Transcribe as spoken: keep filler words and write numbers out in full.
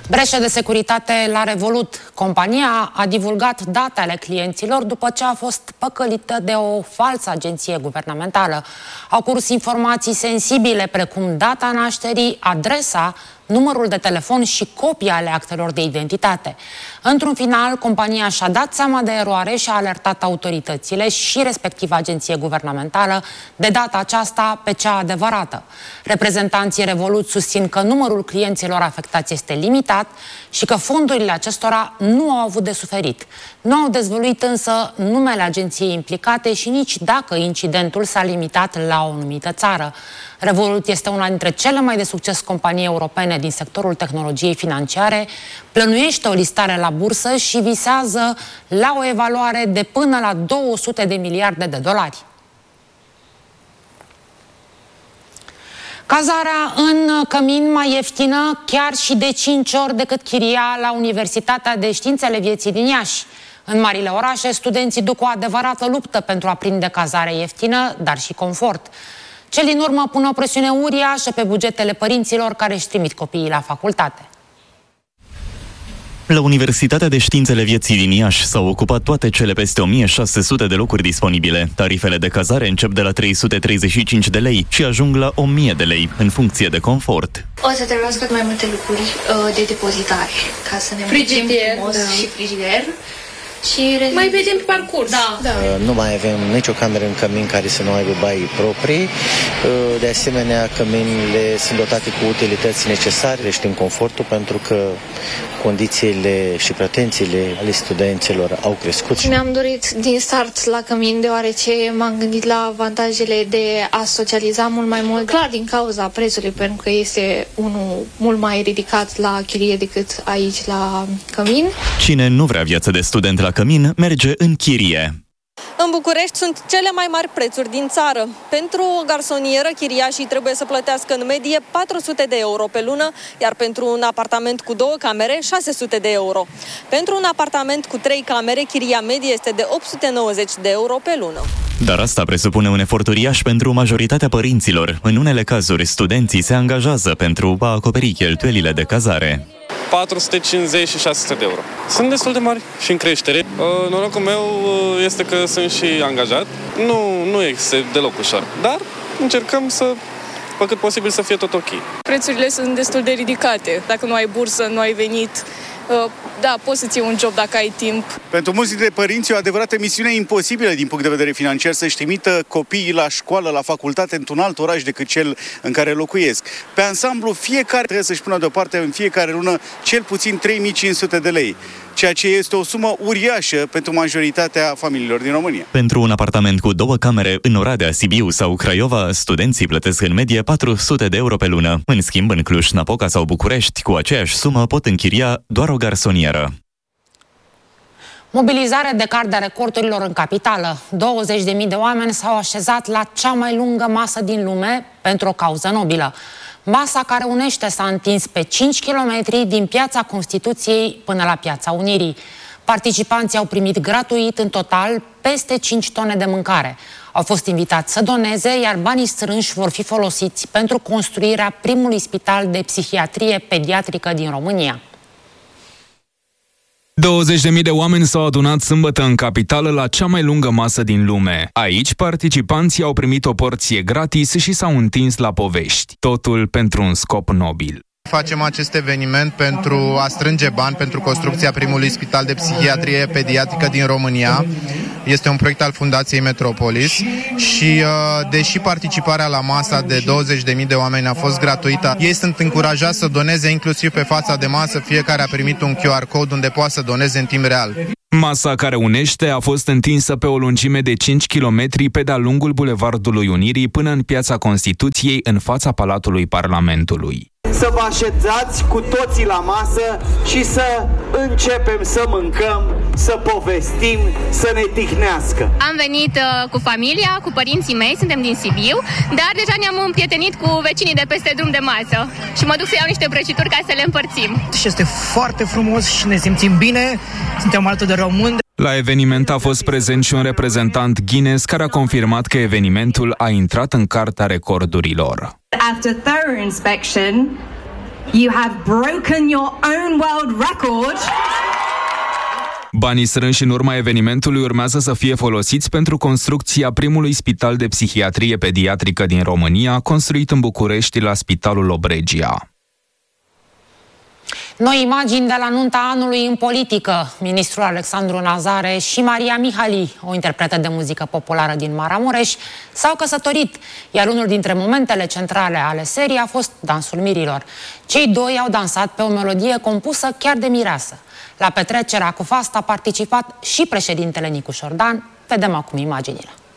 Breșe de securitate la Revolut. Compania a divulgat datele clienților după ce a fost păcălită de o falsă agenție guvernamentală. Au curs informații sensibile precum data nașterii, adresa, numărul de telefon și copii ale actelor de identitate. Într-un final, compania și-a dat seama de eroare și a alertat autoritățile și respectiv agenție guvernamentală, de data aceasta pe cea adevărată. Reprezentanții Revolut susțin că numărul clienților afectați este limitat și că fondurile acestora nu au avut de suferit. Nu au dezvăluit însă numele agenției implicate și nici dacă incidentul s-a limitat la o anumită țară. Revolut este una dintre cele mai de succes companii europene din sectorul tehnologiei financiare, plănuiește o listare la bursă și visează la o evaluare de până la două sute de miliarde de dolari. Cazarea în cămin mai ieftină chiar și de cinci ori decât chiria la Universitatea de Științele Vieții din Iași. În marile orașe, studenții duc o adevărată luptă pentru a prinde cazare ieftină, dar și confort. Cel din urmă pune o presiune uriașă pe bugetele părinților care își trimit copiii la facultate. La Universitatea de Științele Vieții din Iași s-au ocupat toate cele peste o mie șase sute de locuri disponibile. Tarifele de cazare încep de la trei sute treizeci și cinci de lei și ajung la o mie de lei, în funcție de confort. O să trebuiască mai multe lucruri uh, de depozitare, ca să ne frigider, frumos da. și frigider. Și mai vedem pe parcurs. Da. Da. Nu mai avem nicio cameră în cămin care să nu aibă baii proprii. De asemenea, căminile sunt dotate cu utilități necesare, le știm confortul, pentru că condițiile și pretențiile ale studenților au crescut. Mi-am dorit din start la cămin, deoarece m-am gândit la avantajele de a socializa mult mai mult, clar din cauza prețului, pentru că este unul mult mai ridicat la chirie decât aici la cămin. Cine nu vrea viață de student la cămin, merge în chirie. În București sunt cele mai mari prețuri din țară. Pentru o garsonieră, chiriașii trebuie să plătească în medie patru sute de euro pe lună, iar pentru un apartament cu două camere, șase sute de euro. Pentru un apartament cu trei camere, chiria medie este de opt sute nouăzeci de euro pe lună. Dar asta presupune un efort uriaș pentru majoritatea părinților. În unele cazuri, studenții se angajează pentru a acoperi cheltuielile de cazare. patru sute cincizeci și șase sute de euro. Sunt destul de mari și în creștere. Norocul meu este că sunt și angajat. Nu, nu este deloc ușor, dar încercăm să, pe cât posibil, să fie tot ok. Prețurile sunt destul de ridicate. Dacă nu ai bursă, nu ai venit, da, poți să-ți iei un job dacă ai timp. Pentru mulți dintre părinți e o adevărată misiune imposibilă din punct de vedere financiar să-și trimită copiii la școală, la facultate, într-un alt oraș decât cel în care locuiesc. Pe ansamblu, fiecare trebuie să-și pună deoparte în fiecare lună cel puțin trei mii cinci sute de lei, ceea ce este o sumă uriașă pentru majoritatea familiilor din România. Pentru un apartament cu două camere în Oradea, Sibiu sau Craiova, studenții plătesc în medie patru sute de euro pe lună. În schimb, în Cluj, Napoca sau București, cu aceeași sumă pot închiria doar o garsonieră. Mobilizare de card de recordurilor în capitală. douăzeci de mii de oameni s-au așezat la cea mai lungă masă din lume pentru o cauză nobilă. Masa care unește s-a întins pe cinci kilometri din Piața Constituției până la Piața Unirii. Participanții au primit gratuit în total peste cinci tone de mâncare. Au fost invitați să doneze, iar banii strânși vor fi folosiți pentru construirea primului spital de psihiatrie pediatrică din România. douăzeci de mii de oameni s-au adunat sâmbătă în capitală la cea mai lungă masă din lume. Aici, participanții au primit o porție gratis și s-au întins la povești. Totul pentru un scop nobil. Facem acest eveniment pentru a strânge bani pentru construcția primului spital de psihiatrie pediatrică din România. Este un proiect al Fundației Metropolis și deși participarea la masa de douăzeci de mii de oameni a fost gratuită, ei sunt încurajați să doneze inclusiv pe fața de masă. Fiecare a primit un Q R code unde poate să doneze în timp real. Masa care unește a fost întinsă pe o lungime de cinci kilometri pe de-a lungul Bulevardului Unirii până în Piața Constituției, în fața Palatului Parlamentului. Să vă așezați cu toții la masă și să începem să mâncăm, să povestim, să ne tihnească. Am venit uh, cu familia, cu părinții mei, suntem din Sibiu, dar deja ne-am împrietenit cu vecinii de peste drum de masă și mă duc să iau niște prăjituri ca să le împărțim. Și este foarte frumos și ne simțim bine, suntem alături de români. La eveniment a fost prezent și un reprezentant Guinness care a confirmat că evenimentul a intrat în Cartea Recordurilor. After thorough inspection, You have broken your own world record. Banii strânși în urma evenimentului urmează să fie folosiți pentru construcția primului spital de psihiatrie pediatrică din România, construit în București la Spitalul Obregia. Noi imagini de la nunta anului în politică. Ministrul Alexandru Nazare și Maria Mihali, o interpretă de muzică populară din Maramureș, s-au căsătorit, iar unul dintre momentele centrale ale serii a fost dansul mirilor. Cei doi au dansat pe o melodie compusă chiar de mireasă. La petrecerea cu fast a participat și președintele Nicu Șordan. Vedem acum imaginile.